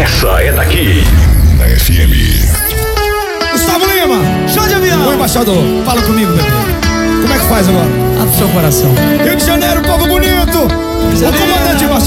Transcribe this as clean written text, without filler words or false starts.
Essa é daqui. Da FM. Gustavo Lima, chá de avião. Oi, embaixador. Fala comigo, bebê. Como é que faz agora? Abre seu coração. Rio de Janeiro, povo bonito. O comandante embaixador.